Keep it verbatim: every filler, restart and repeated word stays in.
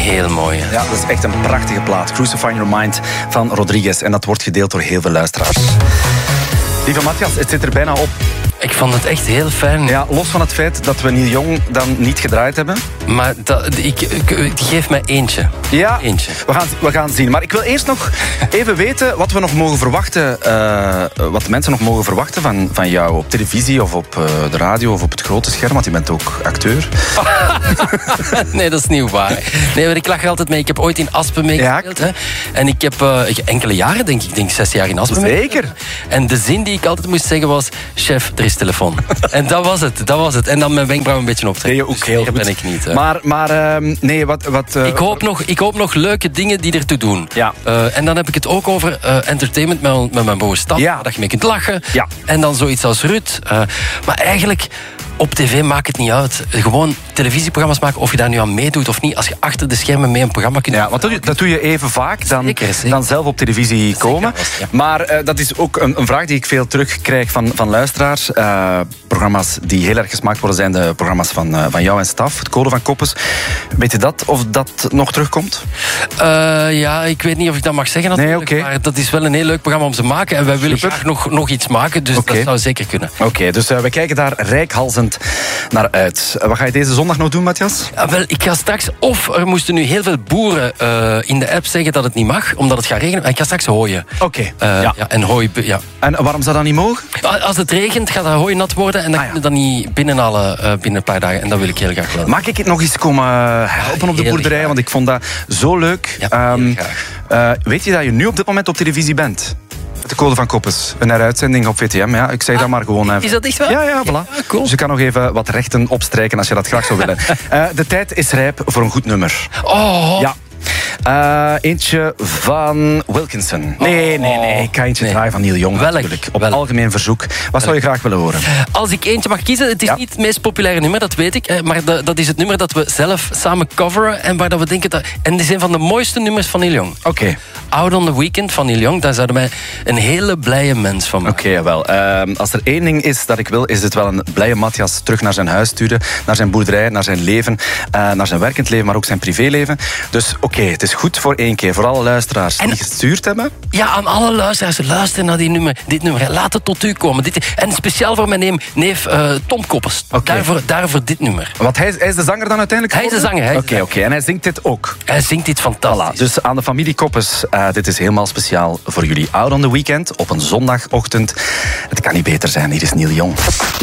heel mooi. Hè? Ja, dat is echt een prachtige plaat. Crucify Your Mind van Rodriguez. En dat wordt gedeeld door heel veel luisteraars. Lieve Matthias, het zit er bijna op. Ik vond het echt heel fijn. Ja, los van het feit dat we Neil Young dan niet gedraaid hebben. Maar dat, ik, ik, ik geef mij eentje. Ja, eentje. We, gaan, we gaan zien. Maar ik wil eerst nog even weten wat we nog mogen verwachten. Uh, wat de mensen nog mogen verwachten van, van jou op televisie of op uh, de radio of op het grote scherm. Want je bent ook acteur. Nee, dat is niet waar. Nee, maar ik lach er altijd mee. Ik heb ooit in Aspen meegespeeld. Ja. En ik heb uh, enkele jaren, denk ik, denk zes jaar in Aspen. Zeker. En de zin die ik altijd moest zeggen was: chef, er is telefoon. En dat was het, dat was het. En dan mijn wenkbrauw een beetje optrekken. Nee, ook dus heel goed. Ben ik niet. Uh. Maar, maar uh, nee, wat... wat uh, ik, hoop nog, ik hoop nog leuke dingen die ertoe doen. Ja. Uh, en dan heb ik het ook over uh, entertainment met, met mijn boven stad. Ja. Dat je mee kunt lachen. Ja. En dan zoiets als Ruud. Uh, maar eigenlijk... Op tv maakt het niet uit. Gewoon televisieprogramma's maken, of je daar nu aan meedoet of niet. Als je achter de schermen mee een programma kunt... Ja, want dat, dat doe je even vaak dan, zeker, zeker. dan zelf op televisie Zeker, komen. was, ja. Maar uh, dat is ook een, een vraag die ik veel terugkrijg van, van luisteraars. Uh, programma's die heel erg gesmaakt worden zijn de programma's van, uh, van jou en Staf. Het Code van Koppes. Weet je dat, of dat nog terugkomt? Uh, ja, ik weet niet of ik dat mag zeggen. Nee, okay. Maar dat is wel een heel leuk programma om te maken. En wij willen Super. graag nog, nog iets maken. Dus okay. dat zou zeker kunnen. Oké, okay, dus uh, we kijken daar reikhalzend naar uit. Wat ga je deze zondag nog doen, Matthias? Ja, wel, ik ga straks... Of er moesten nu heel veel boeren uh, in de app zeggen dat het niet mag, omdat het gaat regenen. Ik ga straks hooien. Oké. Okay. Uh, ja. ja, en hooi... Ja. En waarom zou dat niet mogen? Als het regent, gaat dat hooi nat worden. En dan ah, ja. kun je dat niet binnenhalen uh, binnen een paar dagen. En dat wil ik heel graag wel. Mag ik het nog eens komen helpen op de boerderij? Graag. Want ik vond dat zo leuk. Ja, um, uh, weet je dat je nu op dit moment op televisie bent? De Code van Koppes. Een heruitzending op V T M. Ja, ik zeg ah, dat maar gewoon even. Is dat echt waar? Ja, ja, voilà. Ja, cool. Dus je kan nog even wat rechten opstrijken als je dat graag zou willen. uh, de tijd is rijp voor een goed nummer. Oh. Ja. Uh, eentje van Wilkinson. Nee, nee, nee. Ik ga eentje nee. draaien van Neil Young. Welk? Natuurlijk. Op Welk? algemeen verzoek. Wat Welk? zou je graag willen horen? Als ik eentje mag kiezen, het is ja. niet het meest populaire nummer, dat weet ik. Maar dat is het nummer dat we zelf samen coveren. En waar dat we denken dat... En die zijn van de mooiste nummers van Neil Young. Oké. Okay. Out on the Weekend van Neil Young, daar zouden wij een hele blije mens van maken. Oké, okay, wel. Uh, als er één ding is dat ik wil, is het wel een blije Matthias terug naar zijn huis sturen. Naar zijn boerderij, naar zijn leven. Uh, naar zijn werkend leven, maar ook zijn privéleven. Dus oké, okay, het is goed voor één keer. Voor alle luisteraars en, die gestuurd hebben. Ja, aan alle luisteraars. Luister naar die nummer, dit nummer. Laat het tot u komen. Dit, en speciaal voor mijn neef, neef uh, Tom Koppes. Okay. Daarvoor, daarvoor dit nummer. Want hij, hij is de zanger dan uiteindelijk? Hij is de zanger. Oké, okay, okay. En hij zingt dit ook? Hij zingt dit fantastisch. Voilà. Dus aan de familie Koppes, uh, dit is helemaal speciaal voor jullie. Out on the Weekend op een zondagochtend. Het kan niet beter zijn. Hier is Neil Young.